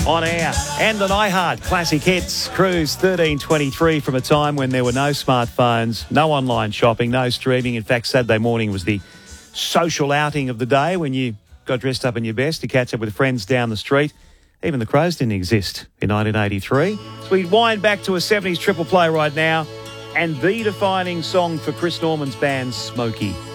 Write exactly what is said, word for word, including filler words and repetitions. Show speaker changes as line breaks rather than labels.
on air and on iHeart. Classic Hits, Cruise thirteen twenty-three, from a time when there were no smartphones, no online shopping, no streaming. In fact, Saturday morning was the social outing of the day when you got dressed up in your best to catch up with friends down the street. Even the Crows didn't exist in nineteen eighty-three. So we wind back to a seventies triple play right now and the defining song for Chris Norman's band, Smokey.